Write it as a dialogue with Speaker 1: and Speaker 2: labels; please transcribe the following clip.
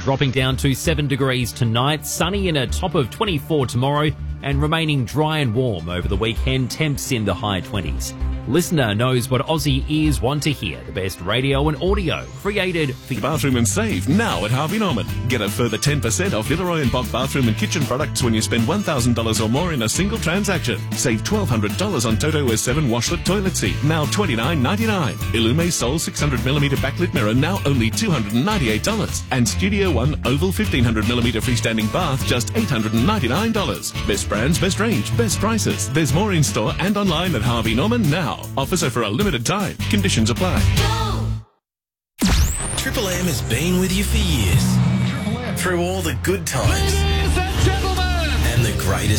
Speaker 1: dropping down to 7 degrees tonight, sunny and a top of 24 tomorrow, and remaining dry and warm over the weekend, temps in the high 20s. Listener knows what Aussie ears want to hear. The best radio and audio created for you.
Speaker 2: Bathroom and save now at Harvey Norman. Get a further 10% off Villeroy and Bock bathroom and kitchen products when you spend $1,000 or more in a single transaction. Save $1,200 on Toto S7 washlet toilet seat, now $29.99. Illume Sol 600mm backlit mirror, now only $298. And Studio One Oval 1500mm freestanding bath, just $899. Best brands, best range, best prices. There's more in store and online at Harvey Norman now. Offers are for a limited time. Conditions apply.
Speaker 3: Triple M has been with you for years. Through all the good times and the greatest